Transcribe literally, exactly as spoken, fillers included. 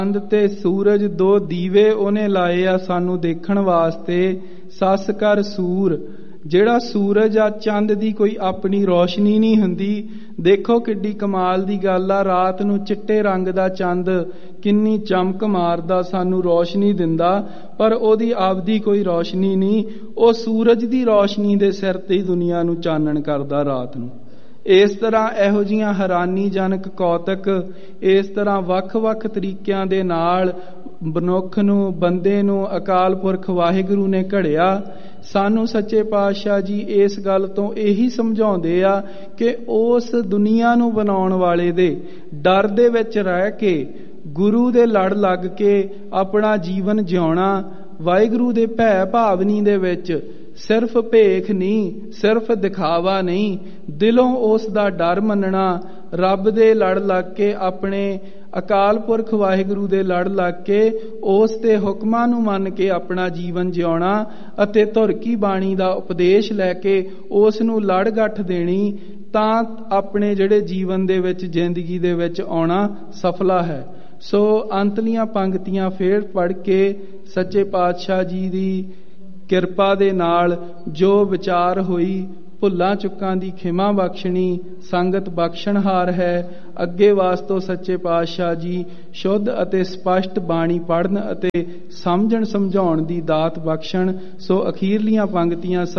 ਚੰਦ ਤੇ ਸੂਰਜ ਦੋ ਦੀਵੇ ਉਹਨੇ ਲਾਏ ਆ ਸਾਨੂੰ ਦੇਖਣ ਵਾਸਤੇ। ਸੱਸ ਕਰ ਸੂਰ, ਜਿਹੜਾ ਸੂਰਜ ਆ ਚੰਦ ਦੀ ਕੋਈ ਆਪਣੀ ਰੌਸ਼ਨੀ ਨਹੀਂ ਹੁੰਦੀ। ਦੇਖੋ ਕਿੱਡੀ ਕਮਾਲ ਦੀ ਗੱਲ ਆ, ਰਾਤ ਨੂੰ ਚਿੱਟੇ ਰੰਗ ਦਾ ਚੰਦ ਕਿੰਨੀ ਚਮਕ ਮਾਰਦਾ, ਸਾਨੂੰ ਰੌਸ਼ਨੀ ਦਿੰਦਾ, ਪਰ ਉਹਦੀ ਆਪਦੀ ਕੋਈ ਰੌਸ਼ਨੀ ਨਹੀਂ। ਉਹ ਸੂਰਜ ਦੀ ਰੌਸ਼ਨੀ ਦੇ ਸਿਰ ਤੇ ਹੀ ਦੁਨੀਆ ਨੂੰ ਚਾਨਣ ਕਰਦਾ ਰਾਤ ਨੂੰ। ਇਸ ਤਰ੍ਹਾਂ ਇਹੋ ਜਿਹੀਆਂ ਹੈਰਾਨੀਜਨਕ ਕੌਤਕ, ਇਸ ਤਰ੍ਹਾਂ ਵੱਖ-ਵੱਖ ਤਰੀਕਿਆਂ ਦੇ ਨਾਲ ਮਨੁੱਖ ਨੂੰ, ਬੰਦੇ ਨੂੰ ਅਕਾਲ ਪੁਰਖ ਵਾਹਿਗੁਰੂ ਨੇ ਘੜਿਆ। ਸਾਨੂੰ ਸੱਚੇ ਪਾਤਸ਼ਾਹ ਜੀ ਇਸ ਗੱਲ ਤੋਂ ਇਹੀ ਸਮਝਾਉਂਦੇ ਆ ਕਿ ਉਸ ਦੁਨੀਆ ਨੂੰ ਬਣਾਉਣ ਵਾਲੇ ਦੇ ਡਰ ਦੇ ਵਿੱਚ ਰਹਿ ਕੇ, ਗੁਰੂ ਦੇ ਲੜ ਲੱਗ ਕੇ ਆਪਣਾ ਜੀਵਨ ਜਿਉਣਾ, ਵਾਹਿਗੁਰੂ ਦੇ ਭੈ ਭਾਵਨੀ ਦੇ ਵਿੱਚ ਸਿਰਫ ਭੇਖ ਨਹੀਂ, ਸਿਰਫ ਦਿਖਾਵਾ ਨਹੀਂ, ਦਿਲੋਂ ਉਸ ਦਾ ਡਰ ਮੰਨਣਾ, ਰੱਬ ਦੇ ਲੜ ਲੱਗ ਕੇ, ਆਪਣੇ ਅਕਾਲ ਪੁਰਖ ਵਾਹਿਗੁਰੂ ਦੇ ਲੜ ਲੱਗ ਕੇ ਉਸ ਦੇ ਹੁਕਮਾਂ ਨੂੰ ਮੰਨ ਕੇ ਆਪਣਾ ਜੀਵਨ ਜਿਉਣਾ ਅਤੇ ਧੁਰ ਕੀ ਬਾਣੀ ਦਾ ਉਪਦੇਸ਼ ਲੈ ਕੇ ਉਸ ਨੂੰ ਲੜ ਗੱਠ ਦੇਣੀ, ਤਾਂ ਆਪਣੇ ਜਿਹੜੇ ਜੀਵਨ ਦੇ ਵਿੱਚ, ਜ਼ਿੰਦਗੀ ਦੇ ਵਿੱਚ ਆਉਣਾ ਸਫਲਾ ਹੈ। ਸੋ ਅੰਤਲੀਆਂ ਪੰਕਤੀਆਂ ਫੇਰ ਪੜ੍ਹ ਕੇ ਸੱਚੇ ਪਾਤਸ਼ਾਹ ਜੀ ਦੀ ਕਿਰਪਾ ਦੇ ਨਾਲ ਜੋ ਵਿਚਾਰ ਹੋਈ, ਭੁੱਲਾਂ ਚੁੱਕਾਂ ਦੀ ਖਿਮਾ ਬਖਸ਼ਣੀ, ਸੰਗਤ ਬਖਸ਼ਣਹਾਰ ਹੈ। ਅੱਗੇ ਵਾਸਤੋਂ ਸੱਚੇ ਪਾਤਸ਼ਾਹ ਜੀ ਸ਼ੁੱਧ ਅਤੇ ਸਪਸ਼ਟ ਬਾਣੀ ਪੜ੍ਹਨ ਅਤੇ ਸਮਝਣ ਸਮਝਾਉਣ ਦੀ ਦਾਤ ਬਖਸ਼ਣ। ਸੋ ਅਖੀਰਲੀਆਂ ਪੰਕਤੀਆਂ